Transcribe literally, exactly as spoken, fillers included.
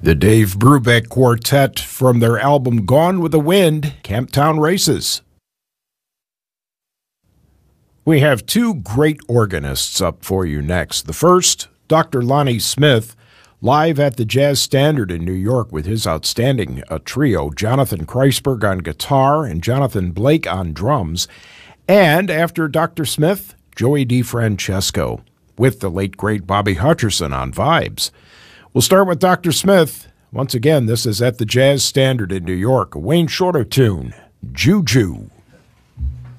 The Dave Brubeck Quartet from their album Gone with the Wind, Camptown Races. We have two great organists up for you next. The first, Doctor Lonnie Smith, live at the Jazz Standard in New York with his outstanding uh, trio, Jonathan Kreisberg on guitar and Jonathan Blake on drums. And after Doctor Smith, Joey DeFrancesco with the late, great Bobby Hutcherson on vibes. We'll start with Doctor Smith. Once again, this is at the Jazz Standard in New York, a Wayne Shorter tune, Juju.